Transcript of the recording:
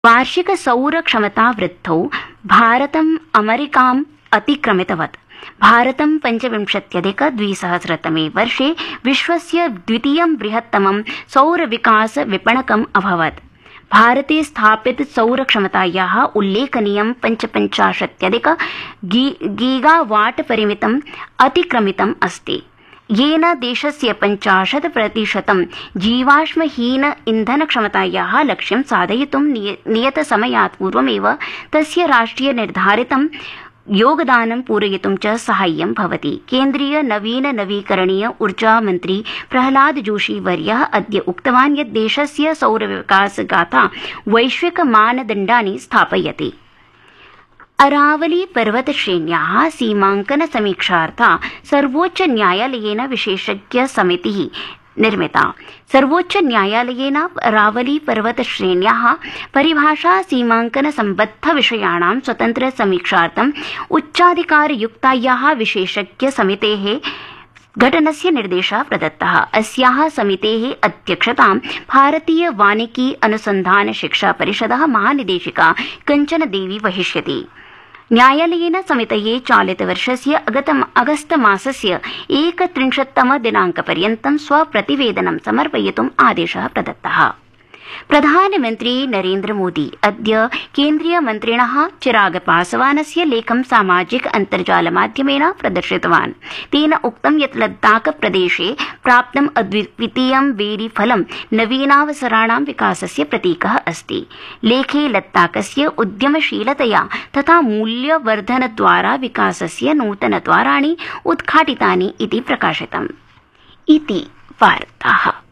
वार्षिक सौरक्षमता वृद्धौ भारतम् अमेरिकाम् अतिक्रमितवत्। भारतं 25-2000तमे वर्षे विश्वस्य द्वितीयं बृहत्तमं सौरविकास विपणकम् अभवत्। भारते स्थापित सौरक्षमतायाः उल्लेखनीयं 55 गीगावाट् परिमितम् अतिक्रमितम् अस्ति, येन देशस्य 50% जीवाश्महीन ईन्धनक्षमतायाः लक्ष्यं साधयितुं नियतसमयात् पूर्वमेव तस्य राष्ट्रिय निर्धारितं योगदानं पूरयितुं च साहाय्यं भवति। केन्द्रीय नवीकरणीय ऊर्जा मन्त्री प्रहलाद जोशी वर्यः अद्य उक्तवान् यत् देशस्य सौरविकासगाथा वैश्विक मानदण्डानि स्थापयति। अरावली पर्वतश्रेण्याः सीमाङ्कन समीक्षार्थं सर्वोच्च न्यायालयेन विशेषज्ञ समितिः निर्मिता। सर्वोच्च न्यायालयेन अरावली पर्वतश्रेण्याः परिभाषा सीमाङ्कन सम्बद्ध विषयाणां स्वतन्त्र समीक्षार्थम् उच्चाधिकारयुक्तायाः विशेषज्ञ समितेः गठनस्य निर्देशः प्रदत्तः। अस्याः समितेः अध्यक्षतां भारतीय वानिकी अनुसन्धान शिक्षा परिषदः महानिदेशिका कञ्चन देवी वहिष्यति। न्यायालयेन समितये चालितवर्षस्य अगस्त मासस्य 31तम दिनाङ्कपर्यन्तं स्वप्रतिवेदनं समर्पयितुम् आदेशः प्रदत्तः। प्रधानमन्त्री नरेन्द्र मोदी अद्य केन्द्रीयमन्त्रिणः चिराग पासवानस्य लेखं सामाजिक अन्तर्जालमाध्यमेन प्रदर्शितवान्। तेन उक्तं यत् लद्दाख प्रदेशे प्राप्तम् अद्वितीयं बेरीफलं नवीनावसराणां विकासस्य प्रतीकः अस्ति। लेखे लद्दाखस्य उद्यमशीलतया तथा मूल्यवर्धनद्वारा विकासस्य नूतनद्वाराणि उद्घाटितानि इति प्रकाशितम्। इति वार्ताः।